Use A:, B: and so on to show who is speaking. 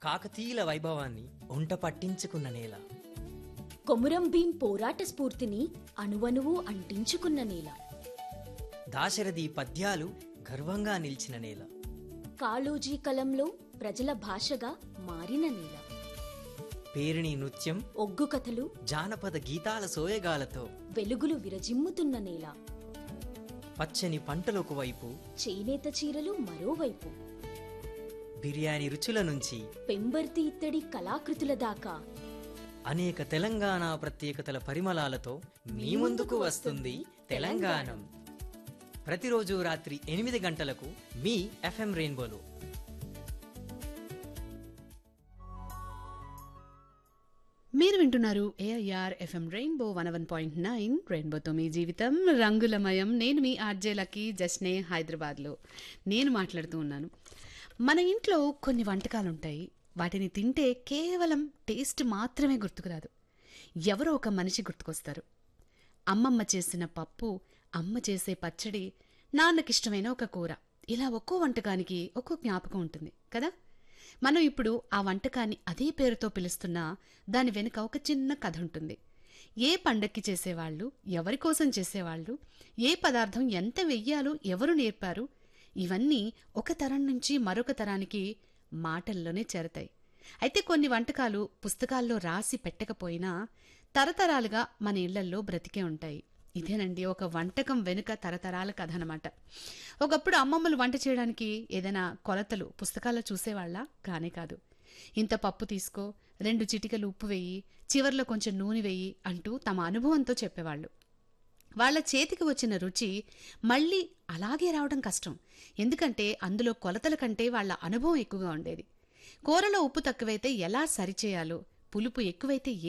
A: కాకతీయుల వైభవాన్ని ఒంట పట్టించుకున్న నేల.
B: కొమురం భీం పోరాట స్ఫూర్తిని అణువణువు అంటించుకున్న నేల.
A: దాశరథి పద్యాలు గర్వంగా నిలిచిన నేల.
B: కాళోజీ కలంలో ప్రజల భాషగా మారిన నేల.
A: పేరిణి నృత్యం,
B: ఒగ్గు కథలు,
A: జానపద గీతాల సోయగాలతో
B: వెలుగులు విరజిమ్ముతున్న నేల.
A: పచ్చని పంటలొక వైపు,
B: చేనేత చీరలు మరోవైపు.
A: బిర్యానీ రుచుల నుంచి
B: పెంబర్తి ఇత్తడి కళాకృతుల దాకా
A: అనేక తెలంగాణ ప్రత్యేకతల పరిమళాలతో మీ ముందుకు వస్తుంది తెలంగాణం. ప్రతిరోజు రాత్రి 8 గంటలకు మీ FM రెయిన్బోలో.
C: మీరు వింటున్నారు ఏఐఆర్ FM రెయిన్బో 101.9 రెయిన్బోతో మీ జీవితం రంగులమయం. నేను మీ ఆర్జే లక్కీ జస్నే హైదరాబాద్లో నేను మాట్లాడుతూ ఉన్నాను. మన ఇంట్లో కొన్ని వంటకాలు ఉంటాయి. వాటిని తింటే కేవలం టేస్ట్ మాత్రమే గుర్తుకురాదు, ఎవరో ఒక మనిషి గుర్తుకొస్తారు. అమ్మమ్మ చేసిన పప్పు, అమ్మ చేసే పచ్చడి, నాన్నకిష్టమైన ఒక కూర, ఇలా ఒక్కో వంటకానికి ఒక్కో జ్ఞాపకం ఉంటుంది కదా. మనం ఇప్పుడు ఆ వంటకాన్ని అదే పేరుతో పిలుస్తున్నా దాని వెనుక ఒక చిన్న కథ ఉంటుంది. ఏ పండక్కి చేసేవాళ్ళు, ఎవరి కోసం చేసేవాళ్ళు, ఏ పదార్థం ఎంత వెయ్యాలో ఎవరు నేర్పారు, ఇవన్నీ ఒక తరం నుంచి మరొక తరానికి మాటల్లోనే చేరతాయి. అయితే కొన్ని వంటకాలు పుస్తకాల్లో రాసి పెట్టకపోయినా తరతరాలుగా మన ఇళ్లల్లో బ్రతికే ఉంటాయి. ఇదేనండి ఒక వంటకం వెనుక తరతరాల కథ అనమాట. ఒకప్పుడు అమ్మమ్మలు వంట చేయడానికి ఏదైనా కొలతలు పుస్తకాల్లో చూసేవాళ్ళ? కానే కాదు. ఇంత పప్పు తీసుకో, 2 చిటికలు ఉప్పు వేయి, చివర్లో కొంచెం నూనె వేయి అంటూ తమ అనుభవంతో చెప్పేవాళ్ళు. వాళ్ల చేతికి వచ్చిన రుచి మళ్ళీ అలాగే రావడం కష్టం. ఎందుకంటే అందులో కొలతల కంటే వాళ్ల అనుభవం ఎక్కువగా ఉండేది. కూరలో ఉప్పు తక్కువైతే ఎలా సరిచేయాలో, పులుపు ఎక్కువైతే